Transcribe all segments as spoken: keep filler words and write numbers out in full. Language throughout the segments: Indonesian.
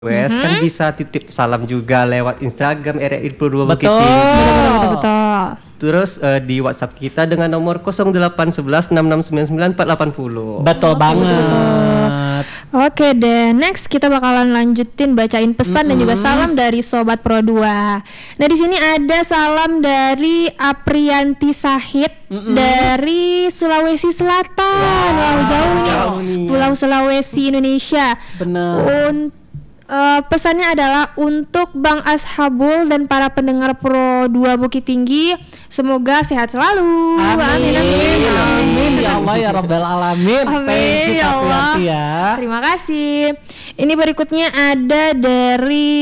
Wes kan Mhm. bisa titip salam juga lewat Instagram R R I Pro dua Bukit Betul. Tinggi. Betul, betul, betul. Terus eh, di WhatsApp kita dengan nomor nol delapan satu satu enam enam sembilan sembilan empat delapan nol. Betul banget. Oke deh, next kita bakalan lanjutin bacain pesan dan juga salam dari Sobat Pro dua. Nah di sini ada salam dari Aprianti Sahid dari Sulawesi Selatan. Wow, jauh nih, jauh nih. Pulau Sulawesi, Indonesia. Bener. Un- eh, pesannya adalah untuk Bang Ashabul dan para pendengar Pro dua Bukit Tinggi, semoga sehat selalu. Amin. Amin. Ya Allah ya Rabbal Alamin. Amin, Thank you, ya Allah. Aprianti ya. Terima kasih. Ini berikutnya ada dari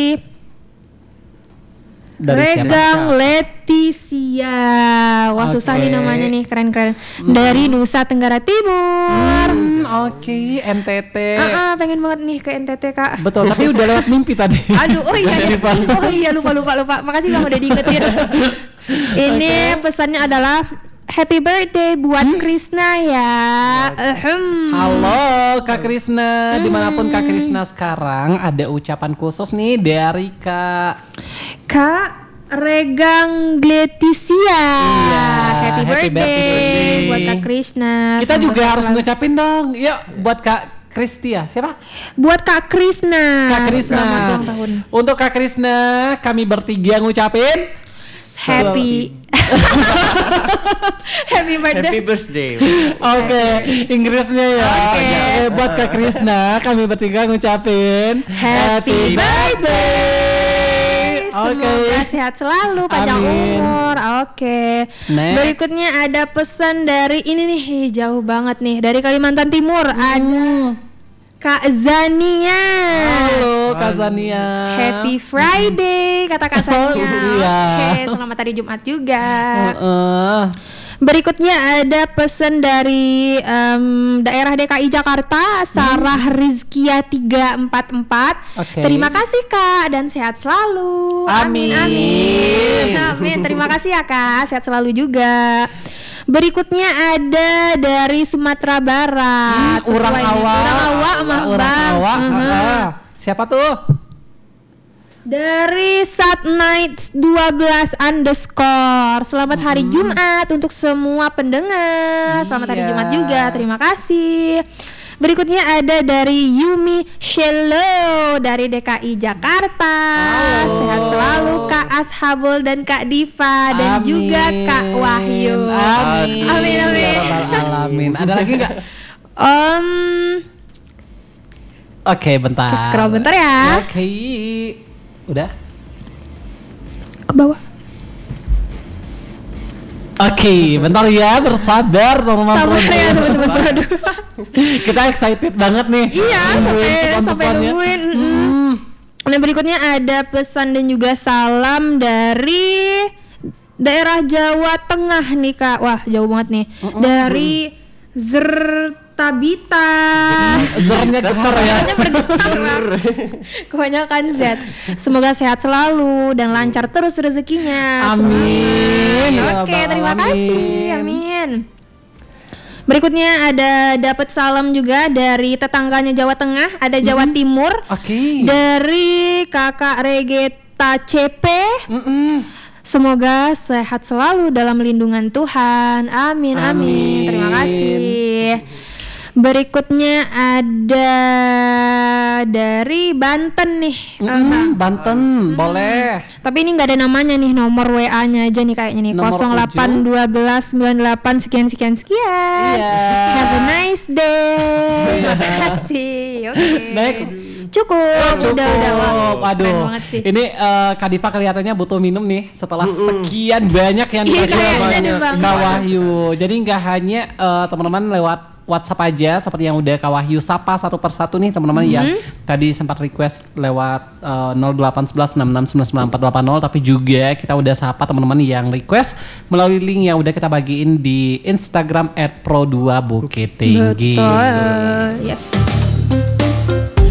Dari siapa? Regang Leticia. Wah susah Oke. nih namanya nih, keren-keren. Dari Nusa Tenggara Timur. Hmm, Oke, N T T. Ah, ah, pengen banget nih ke N T T Kak. Betul, tapi udah lewat mimpi tadi. Aduh, oh iya, Jadi iya. lupa. oh iya lupa lupa lupa. Makasih Bang udah diingetin. Ini pesannya adalah Happy birthday buat Krisna ya. Ahem. Halo Kak Krisna, dimanapun Kak Krisna sekarang, ada ucapan khusus nih dari Kak. Kak Regang Leticia. Iya, Happy, happy birthday, birthday. buat Kak Krisna. Kita Semoga juga harus selalu- ngucapin dong. Yuk buat Kak Kristia. Siapa? buat Kak Krisna. Kak Krisna. Selamat ulang tahun. Untuk Kak Krisna, kami bertiga ngucapin Happy Happy birthday. Happy birthday. Oke, Inggrisnya ya. Oke. Oke, buat Kak Krisna, kami bertiga ngucapin Happy birthday. Oke. Semoga sehat selalu, panjang Amin. umur. Oke. Next. Berikutnya ada pesan dari ini nih, Ih, jauh banget nih, dari Kalimantan Timur. Ada Kak Zania. Halo Kak Zania. Happy Friday kata Kak Zania. Oh, iya. Oke, selamat hari Jumat juga. Heeh. Berikutnya ada pesan dari em, daerah D K I Jakarta, Sarah Rizkia tiga empat empat. Oke. Terima kasih Kak dan sehat selalu. Amin. Amin. Amin. Terima kasih ya Kak, sehat selalu juga. Berikutnya ada dari Sumatera Barat. Hmm, Urang Sesuai nih. Awa. Urang Awa Mah Urang Bang. Awa. Mhm. Heeh. Siapa tuh? Dari Sat Nights dua belas underscore. Selamat hari Jumat untuk semua pendengar. Selamat hari Iya. Jumat juga. Terima kasih. Berikutnya ada dari Yumi Shello dari D K I Jakarta. Halo. Sehat selalu Kak Ashabul dan Kak Diva dan Amin. juga Kak Wahyu. Amin. Amin, amin. Ya Rabbal Alamin. Ada lagi nggak? Om, Oke, bentar. scroll bentar ya. Oke. Udah? Ke bawah. Oke, bentar ya, bersabar teman-teman. Sabar ya teman-teman produk. Kita excited banget nih. Iya, sampai Nungguin sampai pesan-pesannya. nungguin. mm. Hmm. Nah berikutnya ada pesan dan juga salam dari daerah Jawa Tengah nih Kak. Wah jauh banget nih. Dari Zertabita. Zernya getar ya. Rasanya bergetar Bang. Kebanyakan Z. Semoga sehat selalu dan lancar terus rezekinya. Amin. Ya Oke, Rabbal terima Alamin. kasih. Amin. Berikutnya ada dapat salam juga dari tetangganya Jawa Tengah, ada Jawa Timur. Oke. Dari Kakak Regeta C P. Mm-mm. Semoga sehat selalu dalam lindungan Tuhan. Amin, amin. Amin. Terima kasih. Berikutnya ada dari Banten nih. Mm-mm, Banten, boleh. Tapi ini nggak ada namanya nih, nomor W A-nya aja nih kayaknya nih. Nomor nol delapan satu dua sembilan delapan sekian sekian sekian. Iya. Have a nice day. Terima kasih. Oke. Next. Cukup. Cukup. Udah udah wah. Keren Aduh. banget sih. Ini eh, Kak Diva kelihatannya butuh minum nih setelah sekian banyak yang Iya, dibagikan kayaknya sama deh, Bang. Kak Wahyu. Jadi nggak hanya eh, teman-teman lewat WhatsApp aja seperti yang udah Kak Wahyu sapa satu persatu nih teman-teman yang tadi sempat request lewat eh, nol delapan satu satu enam enam sembilan sembilan empat delapan nol, tapi juga kita udah sapa teman-teman yang request melalui link yang udah kita bagiin di Instagram at pro dua bukit tinggi. Betul. Yes.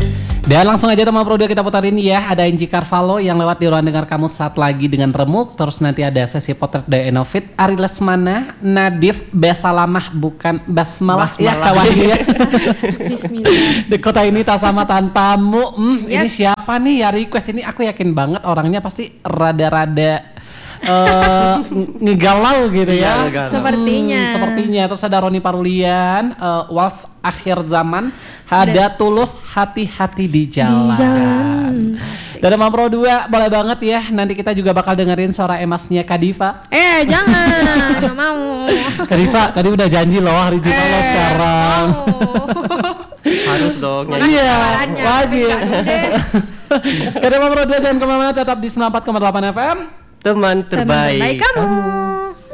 Dan langsung aja teman Pro dua kita putarin ya. Ada Angie Carvalho yang lewat di ruang dengar kamu saat lagi dengan remuk. Terus nanti ada sesi potret dari Enovit, Ari Lesmana, Nadif, Besalamah bukan Basmalah, ya kawan ya. Bismillah. Di kota ini tak sama tanpamu. Hmm, Yes. Ini siapa nih ya request ini? Aku yakin banget orangnya pasti rada-rada eh, ngegalau gitu Iya, ya. ngegalau. Sepertinya. Hmm, sepertinya. Terus ada Roni Parulian, eh, Wals Akhir Zaman, ada Tulus Hati-hati di Jalan. Di jalan. Dari Mam Pro dua boleh banget ya. Nanti kita juga bakal dengerin suara emasnya Kadifa. Eh jangan, nggak mau. Kadifa tadi udah janji loh hari Jumat lo sekarang. Harus dong. Makasih Iya, tawarannya, wajib. tapi nggak deh. Karena Mam Pro dua jangan kemana-mana, tetap di sembilan puluh empat koma delapan F M. Teman terbaik. Teman terbaik kamu.